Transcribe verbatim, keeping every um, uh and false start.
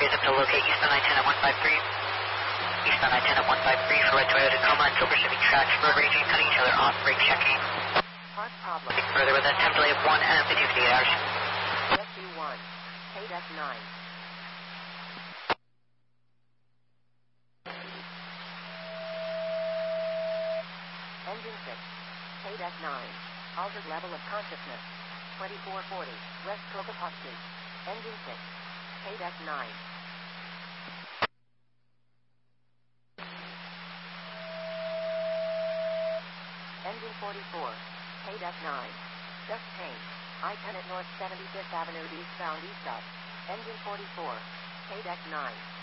is up to locate eastbound I ten at one five three. Eastbound I ten at one five three for red Toyota Tacoma and Silver Chevy Trax, road raging, cutting each other off, brake checking. Park problem. Further with a temp delay of one and fifty-eight hours. S U one, K F nine. Engine six, K F nine. Altered level of consciousness. twenty-four forty, West Cocopoxy. Engine six, K F nine. Engine forty-four, K F nine. Just change. I ten at North seventy-fifth Avenue eastbound east up. Engine forty-four, K F nine.